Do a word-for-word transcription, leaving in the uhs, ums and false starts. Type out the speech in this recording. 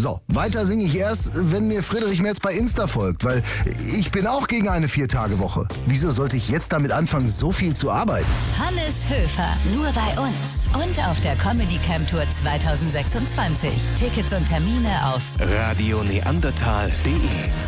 So, weiter singe ich erst, wenn mir Friedrich Merz bei Insta folgt, weil ich bin auch gegen eine Vier-Tage-Woche. Wieso sollte ich jetzt damit anfangen, so viel zu arbeiten? Hannes Höfer, nur bei uns und auf der Comedy Camp Tour zwanzig sechsundzwanzig. Tickets und Termine auf radio neandertal punkt de